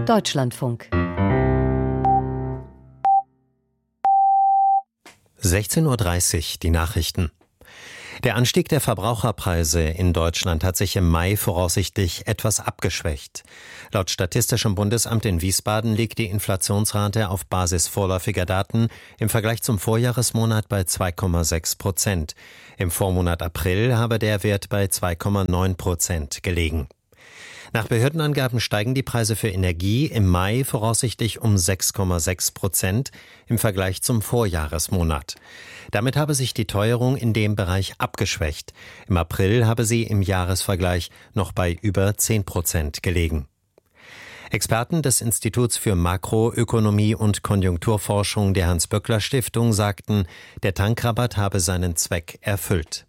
Deutschlandfunk 16:30 Uhr, die Nachrichten. Der Anstieg der Verbraucherpreise in Deutschland hat sich im Mai voraussichtlich etwas abgeschwächt. Laut Statistischem Bundesamt in Wiesbaden liegt die Inflationsrate auf Basis vorläufiger Daten im Vergleich zum Vorjahresmonat bei 2,6%. Im Vormonat April habe der Wert bei 2,9% gelegen. Nach Behördenangaben steigen die Preise für Energie im Mai voraussichtlich um 6,6% im Vergleich zum Vorjahresmonat. Damit habe sich die Teuerung in dem Bereich abgeschwächt. Im April habe sie im Jahresvergleich noch bei über 10% gelegen. Experten des Instituts für Makroökonomie und Konjunkturforschung der Hans-Böckler-Stiftung sagten, der Tankrabatt habe seinen Zweck erfüllt.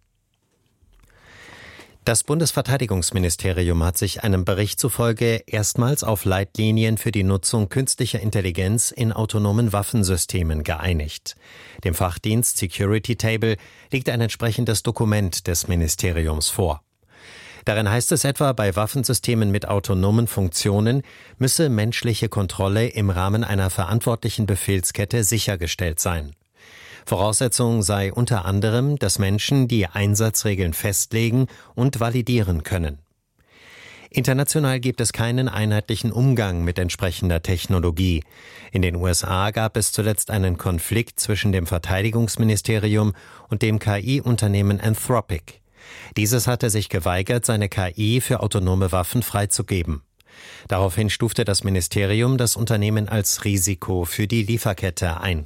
Das Bundesverteidigungsministerium hat sich einem Bericht zufolge erstmals auf Leitlinien für die Nutzung künstlicher Intelligenz in autonomen Waffensystemen geeinigt. Dem Fachdienst Security Table liegt ein entsprechendes Dokument des Ministeriums vor. Darin heißt es etwa, bei Waffensystemen mit autonomen Funktionen müsse menschliche Kontrolle im Rahmen einer verantwortlichen Befehlskette sichergestellt sein. Voraussetzung sei unter anderem, dass Menschen die Einsatzregeln festlegen und validieren können. International gibt es keinen einheitlichen Umgang mit entsprechender Technologie. In den USA gab es zuletzt einen Konflikt zwischen dem Verteidigungsministerium und dem KI-Unternehmen Anthropic. Dieses hatte sich geweigert, seine KI für autonome Waffen freizugeben. Daraufhin stufte das Ministerium das Unternehmen als Risiko für die Lieferkette ein.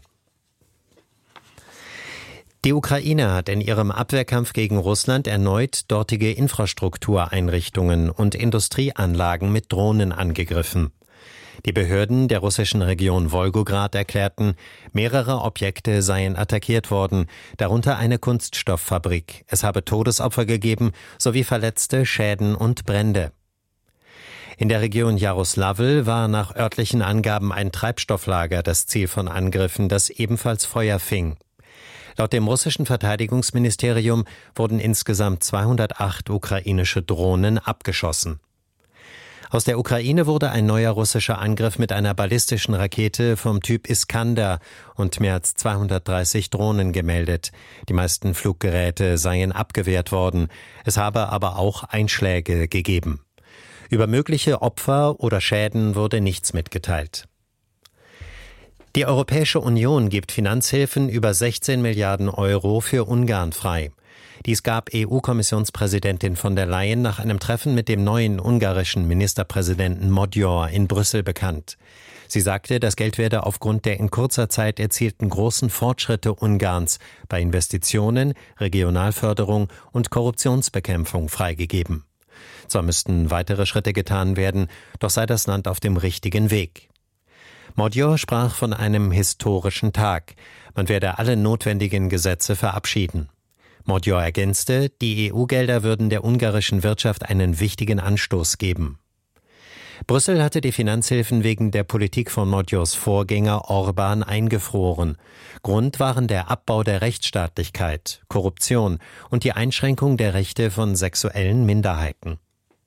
Die Ukraine hat in ihrem Abwehrkampf gegen Russland erneut dortige Infrastruktureinrichtungen und Industrieanlagen mit Drohnen angegriffen. Die Behörden der russischen Region Wolgograd erklärten, mehrere Objekte seien attackiert worden, darunter eine Kunststofffabrik. Es habe Todesopfer gegeben sowie Verletzte, Schäden und Brände. In der Region Jaroslavl war nach örtlichen Angaben ein Treibstofflager das Ziel von Angriffen, das ebenfalls Feuer fing. Laut dem russischen Verteidigungsministerium wurden insgesamt 208 ukrainische Drohnen abgeschossen. Aus der Ukraine wurde ein neuer russischer Angriff mit einer ballistischen Rakete vom Typ Iskander und mehr als 230 Drohnen gemeldet. Die meisten Fluggeräte seien abgewehrt worden. Es habe aber auch Einschläge gegeben. Über mögliche Opfer oder Schäden wurde nichts mitgeteilt. Die Europäische Union gibt Finanzhilfen über 16 Milliarden Euro für Ungarn frei. Dies gab EU-Kommissionspräsidentin von der Leyen nach einem Treffen mit dem neuen ungarischen Ministerpräsidenten Magyar in Brüssel bekannt. Sie sagte, das Geld werde aufgrund der in kurzer Zeit erzielten großen Fortschritte Ungarns bei Investitionen, Regionalförderung und Korruptionsbekämpfung freigegeben. Zwar müssten weitere Schritte getan werden, doch sei das Land auf dem richtigen Weg. Magyar sprach von einem historischen Tag. Man werde alle notwendigen Gesetze verabschieden. Magyar ergänzte, die EU-Gelder würden der ungarischen Wirtschaft einen wichtigen Anstoß geben. Brüssel hatte die Finanzhilfen wegen der Politik von Magyars Vorgänger Orbán eingefroren. Grund waren der Abbau der Rechtsstaatlichkeit, Korruption und die Einschränkung der Rechte von sexuellen Minderheiten.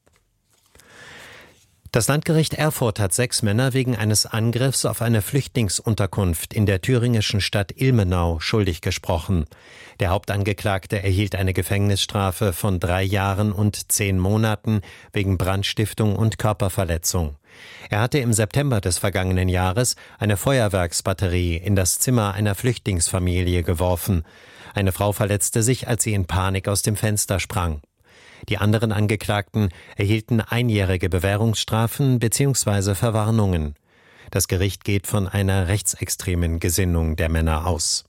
Das Landgericht Erfurt hat 6 Männer wegen eines Angriffs auf eine Flüchtlingsunterkunft in der thüringischen Stadt Ilmenau schuldig gesprochen. Der Hauptangeklagte erhielt eine Gefängnisstrafe von 3 Jahren und 10 Monaten wegen Brandstiftung und Körperverletzung. Er hatte im September des vergangenen Jahres eine Feuerwerksbatterie in das Zimmer einer Flüchtlingsfamilie geworfen. Eine Frau verletzte sich, als sie in Panik aus dem Fenster sprang. Die anderen Angeklagten erhielten einjährige Bewährungsstrafen bzw. Verwarnungen. Das Gericht geht von einer rechtsextremen Gesinnung der Männer aus.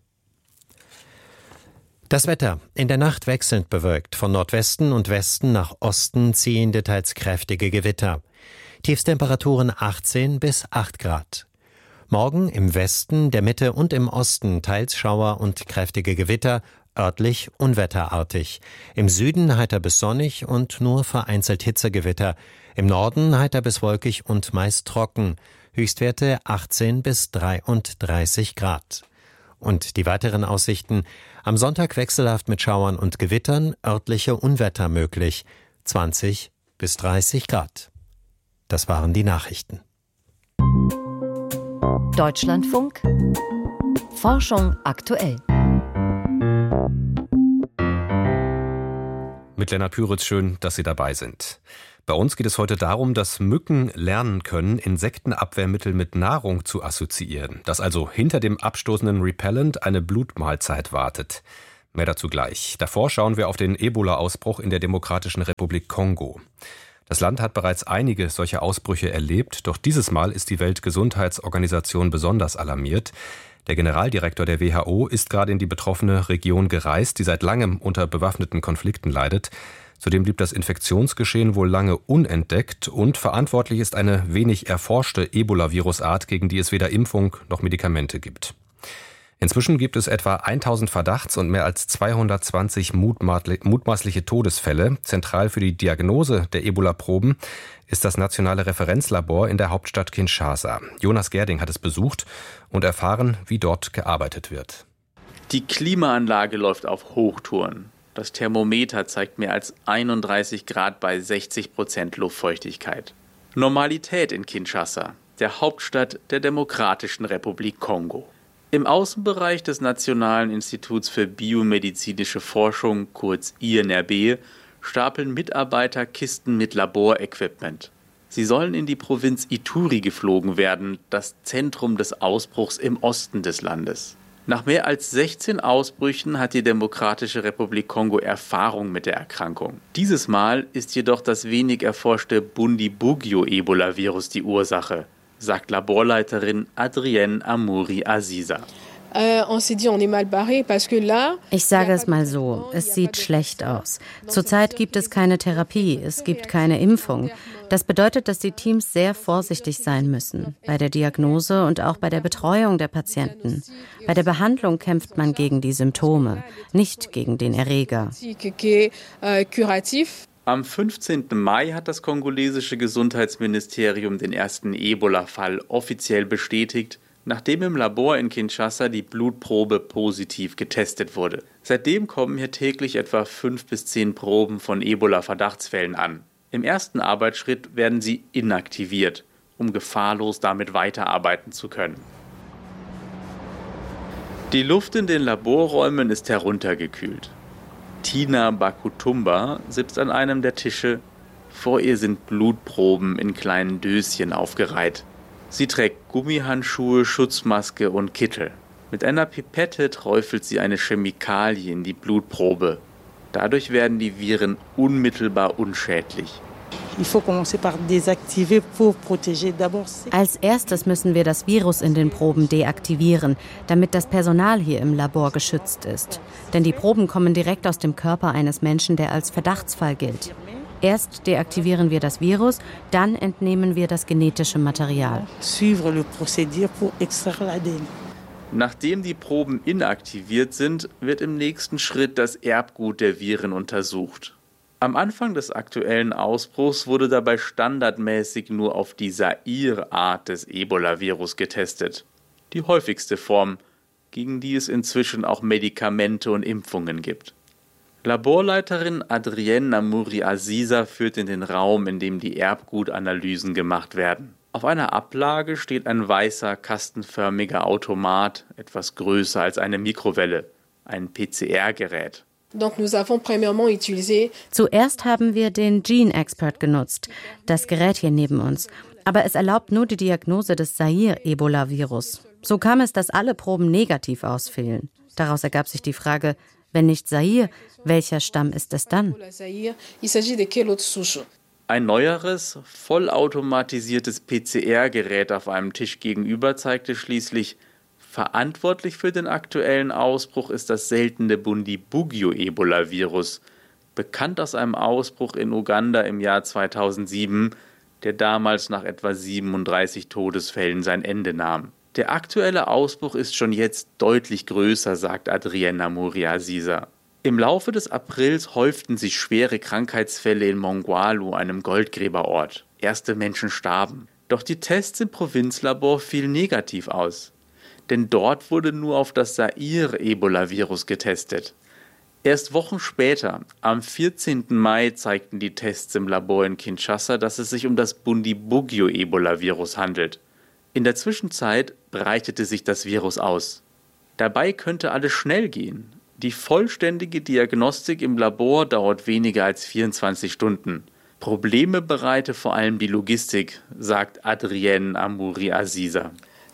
Das Wetter. In der Nacht wechselnd bewölkt. Von Nordwesten und Westen nach Osten ziehende, teils kräftige Gewitter. Tiefstemperaturen 18 bis 8 Grad. Morgen im Westen, der Mitte und im Osten teils Schauer und kräftige Gewitter, örtlich unwetterartig. Im Süden heiter bis sonnig und nur vereinzelt Hitzegewitter. Im Norden heiter bis wolkig und meist trocken. Höchstwerte 18 bis 33 Grad. Und die weiteren Aussichten: am Sonntag wechselhaft mit Schauern und Gewittern, örtliche Unwetter möglich. 20 bis 30 Grad. Das waren die Nachrichten. Deutschlandfunk Forschung aktuell. Mit Lennart Püritz, schön, dass Sie dabei sind. Bei uns geht es heute darum, dass Mücken lernen können, Insektenabwehrmittel mit Nahrung zu assoziieren. Dass also hinter dem abstoßenden Repellent eine Blutmahlzeit wartet. Mehr dazu gleich. Davor schauen wir auf den Ebola-Ausbruch in der Demokratischen Republik Kongo. Das Land hat bereits einige solche Ausbrüche erlebt, doch dieses Mal ist die Weltgesundheitsorganisation besonders alarmiert. Der Generaldirektor der WHO ist gerade in die betroffene Region gereist, die seit langem unter bewaffneten Konflikten leidet. Zudem blieb das Infektionsgeschehen wohl lange unentdeckt und verantwortlich ist eine wenig erforschte Ebola-Virusart, gegen die es weder Impfung noch Medikamente gibt. Inzwischen gibt es etwa 1000 Verdachts- und mehr als 220 mutmaßliche Todesfälle. Zentral für die Diagnose der Ebola-Proben ist das nationale Referenzlabor in der Hauptstadt Kinshasa. Jonas Gerding hat es besucht und erfahren, wie dort gearbeitet wird. Die Klimaanlage läuft auf Hochtouren. Das Thermometer zeigt mehr als 31 Grad bei 60% Luftfeuchtigkeit. Normalität in Kinshasa, der Hauptstadt der Demokratischen Republik Kongo. Im Außenbereich des Nationalen Instituts für biomedizinische Forschung, kurz INRB, stapeln Mitarbeiter Kisten mit Laborequipment. Sie sollen in die Provinz Ituri geflogen werden, das Zentrum des Ausbruchs im Osten des Landes. Nach mehr als 16 Ausbrüchen hat die Demokratische Republik Kongo Erfahrung mit der Erkrankung. Dieses Mal ist jedoch das wenig erforschte Bundibugyo-Ebola-Virus die Ursache, sagt Laborleiterin Adrienne Amouri Aziza. Ich sage es mal so, es sieht schlecht aus. Zurzeit gibt es keine Therapie, es gibt keine Impfung. Das bedeutet, dass die Teams sehr vorsichtig sein müssen, bei der Diagnose und auch bei der Betreuung der Patienten. Bei der Behandlung kämpft man gegen die Symptome, nicht gegen den Erreger. Am 15. Mai hat das kongolesische Gesundheitsministerium den ersten Ebola-Fall offiziell bestätigt, nachdem im Labor in Kinshasa die Blutprobe positiv getestet wurde. Seitdem kommen hier täglich etwa 5 bis 10 Proben von Ebola-Verdachtsfällen an. Im ersten Arbeitsschritt werden sie inaktiviert, um gefahrlos damit weiterarbeiten zu können. Die Luft in den Laborräumen ist heruntergekühlt. Tina Bakutumba sitzt an einem der Tische. Vor ihr sind Blutproben in kleinen Döschen aufgereiht. Sie trägt Gummihandschuhe, Schutzmaske und Kittel. Mit einer Pipette träufelt sie eine Chemikalie in die Blutprobe. Dadurch werden die Viren unmittelbar unschädlich. Als erstes müssen wir das Virus in den Proben deaktivieren, damit das Personal hier im Labor geschützt ist. Denn die Proben kommen direkt aus dem Körper eines Menschen, der als Verdachtsfall gilt. Erst deaktivieren wir das Virus, dann entnehmen wir das genetische Material. Nachdem die Proben inaktiviert sind, wird im nächsten Schritt das Erbgut der Viren untersucht. Am Anfang des aktuellen Ausbruchs wurde dabei standardmäßig nur auf die Zaire-Art des Ebola-Virus getestet. Die häufigste Form, gegen die es inzwischen auch Medikamente und Impfungen gibt. Laborleiterin Adrienne Amouri Aziza führt in den Raum, in dem die Erbgutanalysen gemacht werden. Auf einer Ablage steht ein weißer, kastenförmiger Automat, etwas größer als eine Mikrowelle, ein PCR-Gerät. Zuerst haben wir den Gene Expert genutzt, das Gerät hier neben uns. Aber es erlaubt nur die Diagnose des Zaire-Ebola-Virus. So kam es, dass alle Proben negativ ausfielen. Daraus ergab sich die Frage, wenn nicht Zaire, welcher Stamm ist es dann? Ein neueres, vollautomatisiertes PCR-Gerät auf einem Tisch gegenüber zeigte schließlich, verantwortlich für den aktuellen Ausbruch ist das seltene Bundibugyo-Ebola-Virus, bekannt aus einem Ausbruch in Uganda im Jahr 2007, der damals nach etwa 37 Todesfällen sein Ende nahm. Der aktuelle Ausbruch ist schon jetzt deutlich größer, sagt Adrienne Amouri Aziza. Im Laufe des Aprils häuften sich schwere Krankheitsfälle in Mongwalu, einem Goldgräberort. Erste Menschen starben. Doch die Tests im Provinzlabor fielen negativ aus. Denn dort wurde nur auf das Zaire-Ebola-Virus getestet. Erst Wochen später, am 14. Mai, zeigten die Tests im Labor in Kinshasa, dass es sich um das Bundibugyo-Ebola-Virus handelt. In der Zwischenzeit breitete sich das Virus aus. Dabei könnte alles schnell gehen. Die vollständige Diagnostik im Labor dauert weniger als 24 Stunden. Probleme bereite vor allem die Logistik, sagt Adrienne Amouri-Aziza.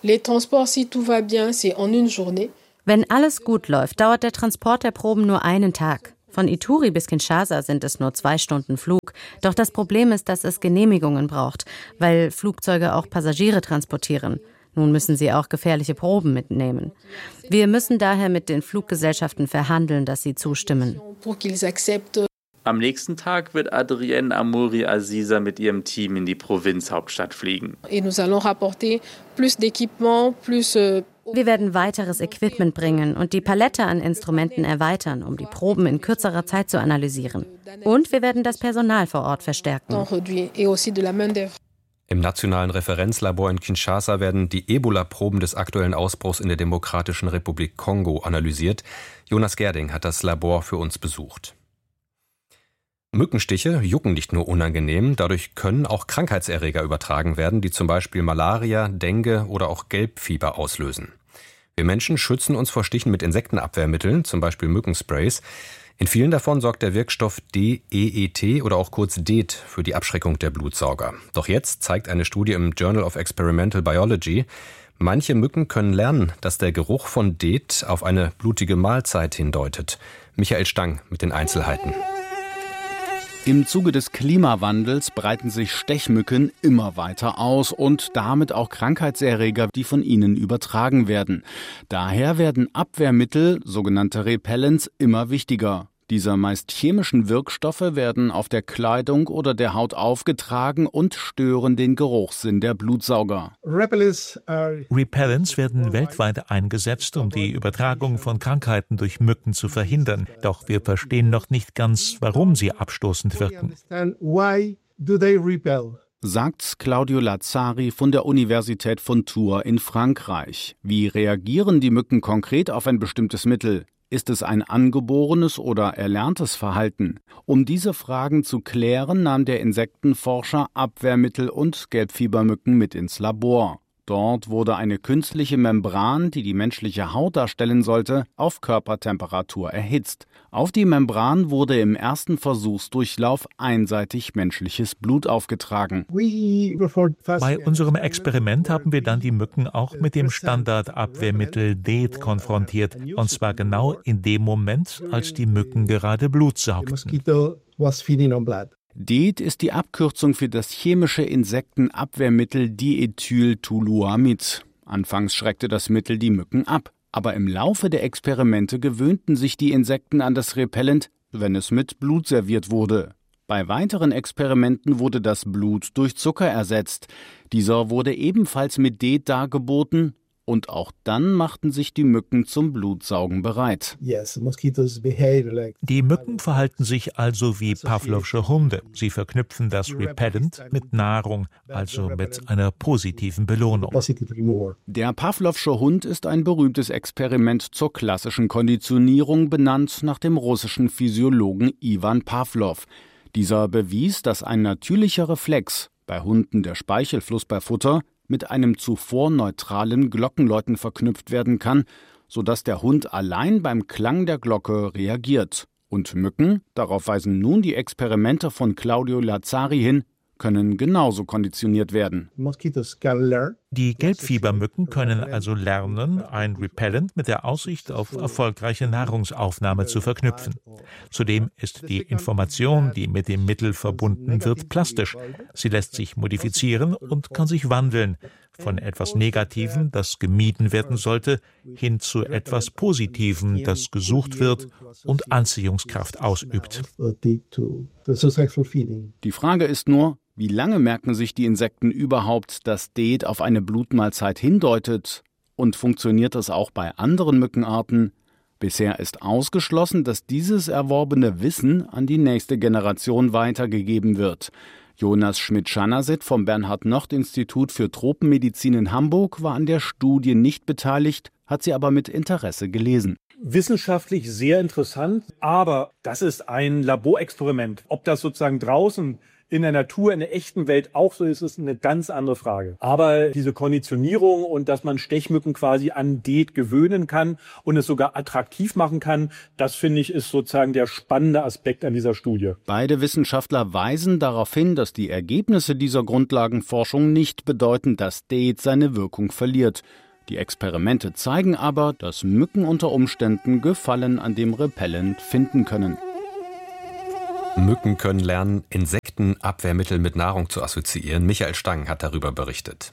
Wenn alles gut läuft, dauert der Transport der Proben nur einen Tag. Von Ituri bis Kinshasa sind es nur 2 Stunden Flug. Doch das Problem ist, dass es Genehmigungen braucht, weil Flugzeuge auch Passagiere transportieren. Nun müssen sie auch gefährliche Proben mitnehmen. Wir müssen daher mit den Fluggesellschaften verhandeln, dass sie zustimmen. Am nächsten Tag wird Adrienne Amouri-Aziza mit ihrem Team in die Provinzhauptstadt fliegen. Wir werden weiteres Equipment bringen und die Palette an Instrumenten erweitern, um die Proben in kürzerer Zeit zu analysieren. Und wir werden das Personal vor Ort verstärken. Im nationalen Referenzlabor in Kinshasa werden die Ebola-Proben des aktuellen Ausbruchs in der Demokratischen Republik Kongo analysiert. Jonas Gerding hat das Labor für uns besucht. Mückenstiche jucken nicht nur unangenehm, dadurch können auch Krankheitserreger übertragen werden, die zum Beispiel Malaria, Dengue oder auch Gelbfieber auslösen. Wir Menschen schützen uns vor Stichen mit Insektenabwehrmitteln, zum Beispiel Mückensprays. In vielen davon sorgt der Wirkstoff DEET oder auch kurz DEET für die Abschreckung der Blutsauger. Doch jetzt zeigt eine Studie im Journal of Experimental Biology, manche Mücken können lernen, dass der Geruch von DEET auf eine blutige Mahlzeit hindeutet. Michael Stang mit den Einzelheiten. Im Zuge des Klimawandels breiten sich Stechmücken immer weiter aus und damit auch Krankheitserreger, die von ihnen übertragen werden. Daher werden Abwehrmittel, sogenannte Repellents, immer wichtiger. Diese meist chemischen Wirkstoffe werden auf der Kleidung oder der Haut aufgetragen und stören den Geruchssinn der Blutsauger. Repellents werden weltweit eingesetzt, um die Übertragung von Krankheiten durch Mücken zu verhindern. Doch wir verstehen noch nicht ganz, warum sie abstoßend wirken. Sagt Claudio Lazzari von der Universität von Tours in Frankreich. Wie reagieren die Mücken konkret auf ein bestimmtes Mittel? Ist es ein angeborenes oder erlerntes Verhalten? Um diese Fragen zu klären, nahm der Insektenforscher Abwehrmittel und Gelbfiebermücken mit ins Labor. Dort wurde eine künstliche Membran, die die menschliche Haut darstellen sollte, auf Körpertemperatur erhitzt. Auf die Membran wurde im ersten Versuchsdurchlauf einseitig menschliches Blut aufgetragen. Bei unserem Experiment haben wir dann die Mücken auch mit dem Standardabwehrmittel DEET konfrontiert. Und zwar genau in dem Moment, als die Mücken gerade Blut saugten. DEET ist die Abkürzung für das chemische Insektenabwehrmittel Diethyltoluamid. Anfangs schreckte das Mittel die Mücken ab, aber im Laufe der Experimente gewöhnten sich die Insekten an das Repellent, wenn es mit Blut serviert wurde. Bei weiteren Experimenten wurde das Blut durch Zucker ersetzt. Dieser wurde ebenfalls mit DEET dargeboten. Und auch dann machten sich die Mücken zum Blutsaugen bereit. Die Mücken verhalten sich also wie Pavlovsche Hunde. Sie verknüpfen das Repellent mit Nahrung, also mit einer positiven Belohnung. Der Pavlovsche Hund ist ein berühmtes Experiment zur klassischen Konditionierung, benannt nach dem russischen Physiologen Iwan Pawlow. Dieser bewies, dass ein natürlicher Reflex, bei Hunden der Speichelfluss bei Futter, mit einem zuvor neutralen Glockenläuten verknüpft werden kann, sodass der Hund allein beim Klang der Glocke reagiert. Und Mücken, darauf weisen nun die Experimente von Claudio Lazzari hin, können genauso konditioniert werden. Die Gelbfiebermücken können also lernen, ein Repellent mit der Aussicht auf erfolgreiche Nahrungsaufnahme zu verknüpfen. Zudem ist die Information, die mit dem Mittel verbunden wird, plastisch. Sie lässt sich modifizieren und kann sich wandeln. Von etwas Negativem, das gemieden werden sollte, hin zu etwas Positivem, das gesucht wird und Anziehungskraft ausübt. Die Frage ist nur, wie lange merken sich die Insekten überhaupt, dass DEET auf eine Blutmahlzeit hindeutet? Und funktioniert das auch bei anderen Mückenarten? Bisher ist ausgeschlossen, dass dieses erworbene Wissen an die nächste Generation weitergegeben wird. Jonas Schmidt-Schanasit vom Bernhard-Nocht-Institut für Tropenmedizin in Hamburg war an der Studie nicht beteiligt, hat sie aber mit Interesse gelesen. Wissenschaftlich sehr interessant, aber das ist ein Laborexperiment. Ob das sozusagen draußen in der Natur, in der echten Welt auch so ist, ist eine ganz andere Frage. Aber diese Konditionierung und dass man Stechmücken quasi an DEET gewöhnen kann und es sogar attraktiv machen kann, das finde ich ist sozusagen der spannende Aspekt an dieser Studie. Beide Wissenschaftler weisen darauf hin, dass die Ergebnisse dieser Grundlagenforschung nicht bedeuten, dass DEET seine Wirkung verliert. Die Experimente zeigen aber, dass Mücken unter Umständen Gefallen an dem Repellent finden können. Mücken können lernen, Insektenabwehrmittel mit Nahrung zu assoziieren. Michael Stang hat darüber berichtet.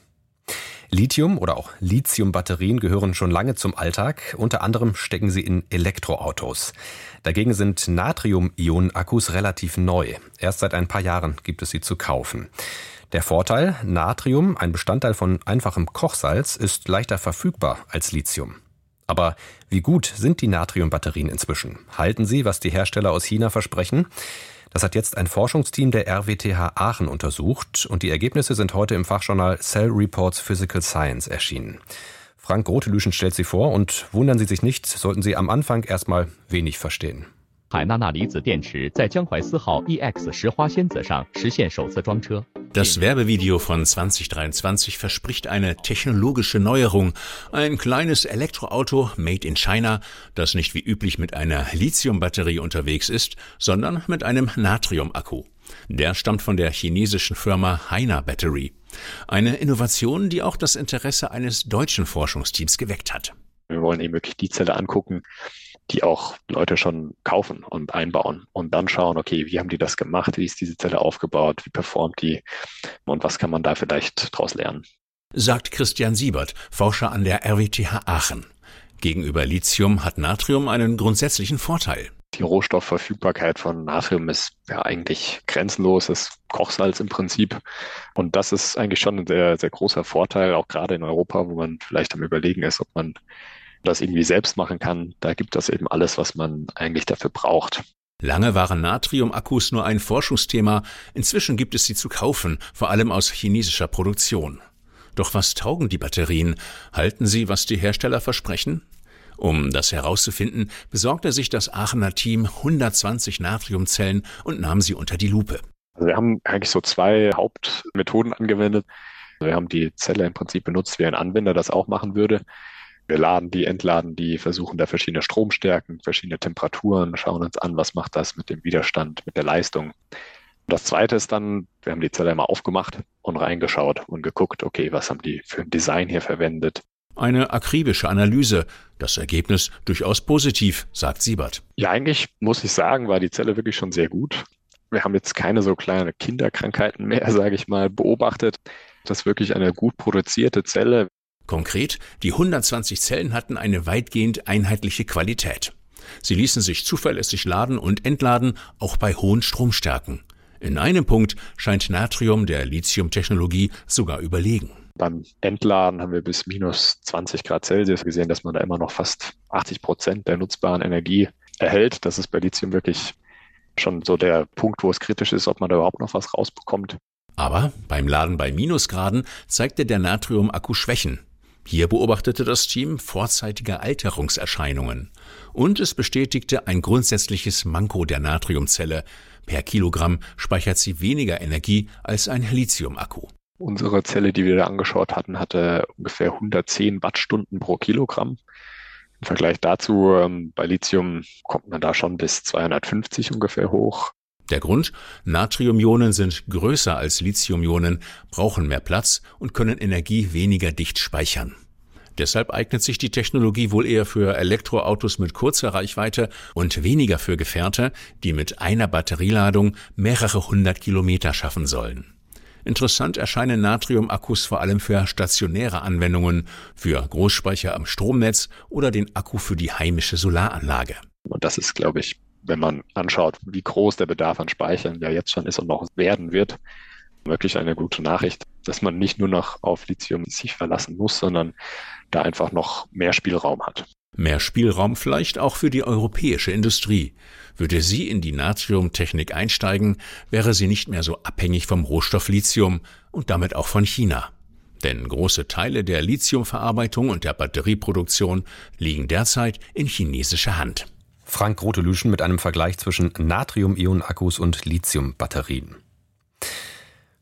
Lithium oder auch Lithium-Batterien gehören schon lange zum Alltag. Unter anderem stecken sie in Elektroautos. Dagegen sind Natrium-Ionen-Akkus relativ neu. Erst seit ein paar Jahren gibt es sie zu kaufen. Der Vorteil: Natrium, ein Bestandteil von einfachem Kochsalz, ist leichter verfügbar als Lithium. Aber wie gut sind die Natriumbatterien inzwischen? Halten sie, was die Hersteller aus China versprechen? Das hat jetzt ein Forschungsteam der RWTH Aachen untersucht und die Ergebnisse sind heute im Fachjournal Cell Reports Physical Science erschienen. Frank Grotelüschen stellt sie vor und wundern Sie sich nicht, sollten Sie am Anfang erstmal wenig verstehen. 海纳纳离子电池在江淮4号 EX 石花仙子上实现首次装车。 Das Werbevideo von 2023 verspricht eine technologische Neuerung. Ein kleines Elektroauto made in China, das nicht wie üblich mit einer Lithiumbatterie unterwegs ist, sondern mit einem Natriumakku. Der stammt von der chinesischen Firma Haina Battery. Eine Innovation, die auch das Interesse eines deutschen Forschungsteams geweckt hat. Wir wollen eben wirklich die Zelle angucken, die auch Leute schon kaufen und einbauen und dann schauen, okay, wie haben die das gemacht, wie ist diese Zelle aufgebaut, wie performt die und was kann man da vielleicht draus lernen. Sagt Christian Siebert, Forscher an der RWTH Aachen. Gegenüber Lithium hat Natrium einen grundsätzlichen Vorteil. Die Rohstoffverfügbarkeit von Natrium ist ja eigentlich grenzenlos, das Kochsalz im Prinzip. Und das ist eigentlich schon ein sehr, sehr großer Vorteil, auch gerade in Europa, wo man vielleicht am Überlegen ist, ob man das irgendwie selbst machen kann. Da gibt es eben alles, was man eigentlich dafür braucht. Lange waren Natriumakkus nur ein Forschungsthema. Inzwischen gibt es sie zu kaufen, vor allem aus chinesischer Produktion. Doch was taugen die Batterien? Halten sie, was die Hersteller versprechen? Um das herauszufinden, besorgte sich das Aachener Team 120 Natriumzellen und nahm sie unter die Lupe. Also wir haben eigentlich so 2 Hauptmethoden angewendet. Wir haben die Zelle im Prinzip benutzt, wie ein Anwender das auch machen würde. Wir laden die, entladen die, versuchen da verschiedene Stromstärken, verschiedene Temperaturen, schauen uns an, was macht das mit dem Widerstand, mit der Leistung. Und das Zweite ist dann, wir haben die Zelle mal aufgemacht und reingeschaut und geguckt, okay, was haben die für ein Design hier verwendet. Eine akribische Analyse, das Ergebnis durchaus positiv, sagt Siebert. Ja, eigentlich muss ich sagen, war die Zelle wirklich schon sehr gut. Wir haben jetzt keine so kleine Kinderkrankheiten mehr, sage ich mal, beobachtet. Das ist wirklich eine gut produzierte Zelle. Konkret, die 120 Zellen hatten eine weitgehend einheitliche Qualität. Sie ließen sich zuverlässig laden und entladen, auch bei hohen Stromstärken. In einem Punkt scheint Natrium der Lithium-Technologie sogar überlegen. Beim Entladen haben wir bis minus 20 Grad Celsius gesehen, dass man da immer noch fast 80% der nutzbaren Energie erhält. Das ist bei Lithium wirklich schon so der Punkt, wo es kritisch ist, ob man da überhaupt noch was rausbekommt. Aber beim Laden bei Minusgraden zeigte der Natriumakku Schwächen. Hier beobachtete das Team vorzeitige Alterungserscheinungen. Und es bestätigte ein grundsätzliches Manko der Natriumzelle. Per Kilogramm speichert sie weniger Energie als ein Lithiumakku. Unsere Zelle, die wir da angeschaut hatten, hatte ungefähr 110 Wattstunden pro Kilogramm. Im Vergleich dazu, bei Lithium kommt man da schon bis 250 ungefähr hoch. Der Grund? Natriumionen sind größer als Lithiumionen, brauchen mehr Platz und können Energie weniger dicht speichern. Deshalb eignet sich die Technologie wohl eher für Elektroautos mit kurzer Reichweite und weniger für Gefährte, die mit einer Batterieladung mehrere 100 Kilometer schaffen sollen. Interessant erscheinen Natriumakkus vor allem für stationäre Anwendungen, für Großspeicher am Stromnetz oder den Akku für die heimische Solaranlage. Und das ist, glaube ich, wenn man anschaut, wie groß der Bedarf an Speichern ja jetzt schon ist und noch werden wird, wirklich eine gute Nachricht, dass man nicht nur noch auf Lithium sich verlassen muss, sondern da einfach noch mehr Spielraum hat. Mehr Spielraum vielleicht auch für die europäische Industrie. Würde sie in die Natriumtechnik einsteigen, wäre sie nicht mehr so abhängig vom Rohstoff Lithium und damit auch von China. Denn große Teile der Lithiumverarbeitung und der Batterieproduktion liegen derzeit in chinesischer Hand. Frank Grotelüschen mit einem Vergleich zwischen Natrium-Ionen-Akkus und Lithium-Batterien.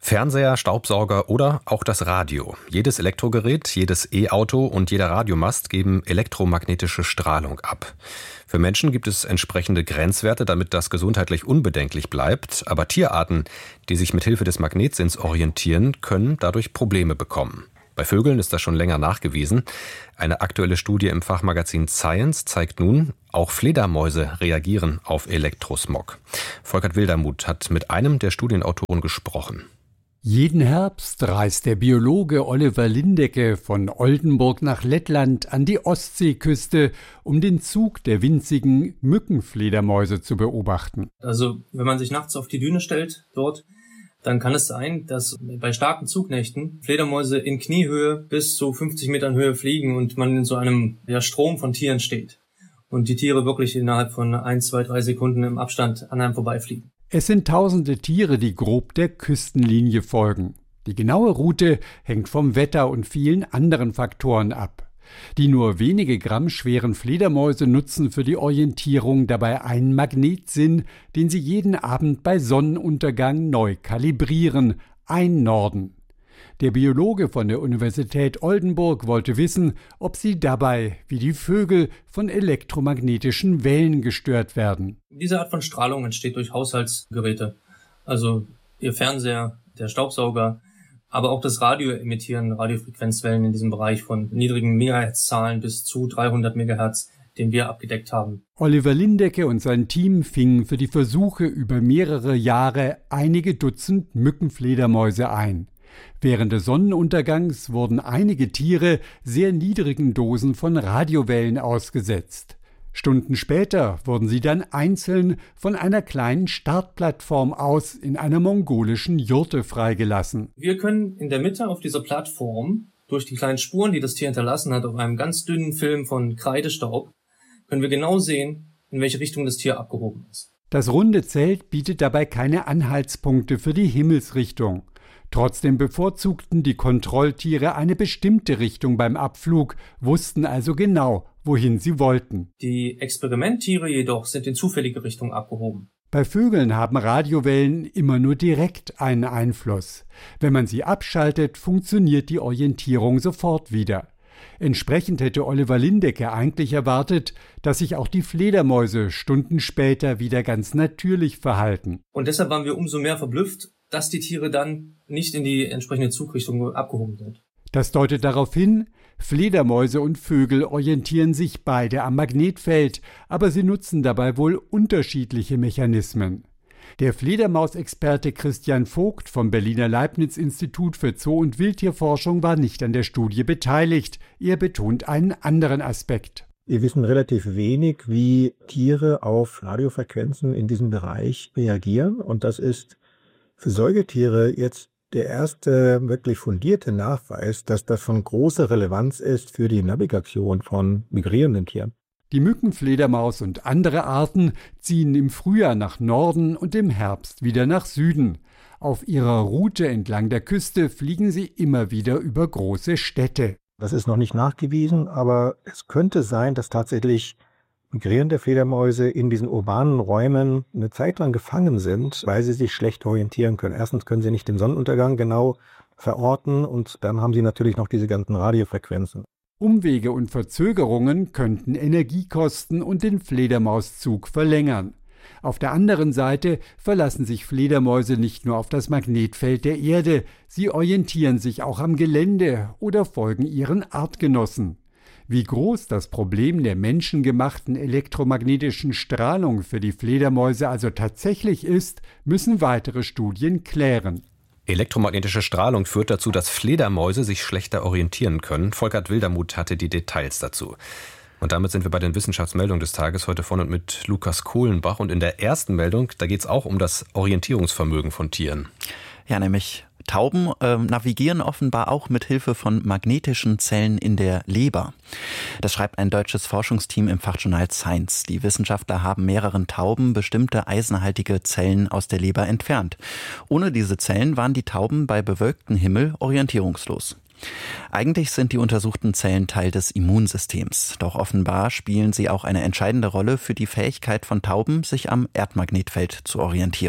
Fernseher, Staubsauger oder auch das Radio. Jedes Elektrogerät, jedes E-Auto und jeder Radiomast geben elektromagnetische Strahlung ab. Für Menschen gibt es entsprechende Grenzwerte, damit das gesundheitlich unbedenklich bleibt. Aber Tierarten, die sich mit Hilfe des Magnetsinns orientieren, können dadurch Probleme bekommen. Bei Vögeln ist das schon länger nachgewiesen. Eine aktuelle Studie im Fachmagazin Science zeigt nun, auch Fledermäuse reagieren auf Elektrosmog. Volkert Wildermuth hat mit einem der Studienautoren gesprochen. Jeden Herbst reist der Biologe Oliver Lindecke von Oldenburg nach Lettland an die Ostseeküste, um den Zug der winzigen Mückenfledermäuse zu beobachten. Also wenn man sich nachts auf die Düne stellt dort, dann kann es sein, dass bei starken Zugnächten Fledermäuse in Kniehöhe bis zu 50 Metern Höhe fliegen und man in so einem Strom von Tieren steht. Und die Tiere wirklich innerhalb von 1, 2, 3 Sekunden im Abstand an einem vorbeifliegen. Es sind tausende Tiere, die grob der Küstenlinie folgen. Die genaue Route hängt vom Wetter und vielen anderen Faktoren ab. Die nur wenige Gramm schweren Fledermäuse nutzen für die Orientierung dabei einen Magnetsinn, den sie jeden Abend bei Sonnenuntergang neu kalibrieren, einnorden. Der Biologe von der Universität Oldenburg wollte wissen, ob sie dabei, wie die Vögel, von elektromagnetischen Wellen gestört werden. Diese Art von Strahlung entsteht durch Haushaltsgeräte, also Ihr Fernseher, der Staubsauger, aber auch das Radio emittieren Radiofrequenzwellen in diesem Bereich von niedrigen Megahertz-Zahlen bis zu 300 Megahertz, den wir abgedeckt haben. Oliver Lindecke und sein Team fingen für die Versuche über mehrere Jahre einige Dutzend Mückenfledermäuse ein. Während des Sonnenuntergangs wurden einige Tiere sehr niedrigen Dosen von Radiowellen ausgesetzt. Stunden später wurden sie dann einzeln von einer kleinen Startplattform aus in einer mongolischen Jurte freigelassen. Wir können in der Mitte auf dieser Plattform durch die kleinen Spuren, die das Tier hinterlassen hat, auf einem ganz dünnen Film von Kreidestaub, können wir genau sehen, in welche Richtung das Tier abgehoben ist. Das runde Zelt bietet dabei keine Anhaltspunkte für die Himmelsrichtung. Trotzdem bevorzugten die Kontrolltiere eine bestimmte Richtung beim Abflug, wussten also genau, wohin sie wollten. Die Experimenttiere jedoch sind in zufällige Richtung abgehoben. Bei Vögeln haben Radiowellen immer nur direkt einen Einfluss. Wenn man sie abschaltet, funktioniert die Orientierung sofort wieder. Entsprechend hätte Oliver Lindecke eigentlich erwartet, dass sich auch die Fledermäuse Stunden später wieder ganz natürlich verhalten. Und deshalb waren wir umso mehr verblüfft, dass die Tiere dann nicht in die entsprechende Zugrichtung abgehoben sind. Das deutet darauf hin, Fledermäuse und Vögel orientieren sich beide am Magnetfeld, aber sie nutzen dabei wohl unterschiedliche Mechanismen. Der Fledermausexperte Christian Vogt vom Berliner Leibniz-Institut für Zoo- und Wildtierforschung war nicht an der Studie beteiligt. Er betont einen anderen Aspekt. Wir wissen relativ wenig, wie Tiere auf Radiofrequenzen in diesem Bereich reagieren. Und das ist für Säugetiere jetzt der erste wirklich fundierte Nachweis, dass das von großer Relevanz ist für die Navigation von migrierenden Tieren. Die Mückenfledermaus und andere Arten ziehen im Frühjahr nach Norden und im Herbst wieder nach Süden. Auf ihrer Route entlang der Küste fliegen sie immer wieder über große Städte. Das ist noch nicht nachgewiesen, aber es könnte sein, dass tatsächlich migrierende Fledermäuse in diesen urbanen Räumen eine Zeit lang gefangen sind, weil sie sich schlecht orientieren können. Erstens können sie nicht den Sonnenuntergang genau verorten und dann haben sie natürlich noch diese ganzen Radiofrequenzen. Umwege und Verzögerungen könnten Energiekosten und den Fledermauszug verlängern. Auf der anderen Seite verlassen sich Fledermäuse nicht nur auf das Magnetfeld der Erde, sie orientieren sich auch am Gelände oder folgen ihren Artgenossen. Wie groß das Problem der menschengemachten elektromagnetischen Strahlung für die Fledermäuse also tatsächlich ist, müssen weitere Studien klären. Elektromagnetische Strahlung führt dazu, dass Fledermäuse sich schlechter orientieren können. Volkert Wildermuth hatte die Details dazu. Und damit sind wir bei den Wissenschaftsmeldungen des Tages heute von und mit Lukas Kohlenbach. Und in der ersten Meldung, da geht es auch um das Orientierungsvermögen von Tieren. Ja, nämlich Tauben navigieren offenbar auch mit Hilfe von magnetischen Zellen in der Leber. Das schreibt ein deutsches Forschungsteam im Fachjournal Science. Die Wissenschaftler haben mehreren Tauben bestimmte eisenhaltige Zellen aus der Leber entfernt. Ohne diese Zellen waren die Tauben bei bewölktem Himmel orientierungslos. Eigentlich sind die untersuchten Zellen Teil des Immunsystems. Doch offenbar spielen sie auch eine entscheidende Rolle für die Fähigkeit von Tauben, sich am Erdmagnetfeld zu orientieren.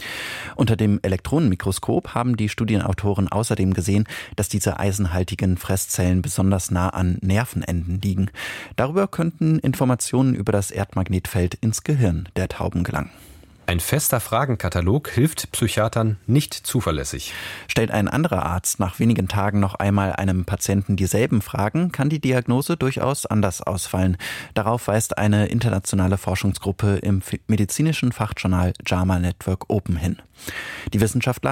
Unter dem Elektronenmikroskop haben die Studienautoren außerdem gesehen, dass diese eisenhaltigen Fresszellen besonders nah an Nervenenden liegen. Darüber könnten Informationen über das Erdmagnetfeld ins Gehirn der Tauben gelangen. Ein fester Fragenkatalog hilft Psychiatern nicht zuverlässig. Stellt ein anderer Arzt nach wenigen Tagen noch einmal einem Patienten dieselben Fragen, kann die Diagnose durchaus anders ausfallen. Darauf weist eine internationale Forschungsgruppe im medizinischen Fachjournal JAMA Network Open hin. Die Wissenschaftler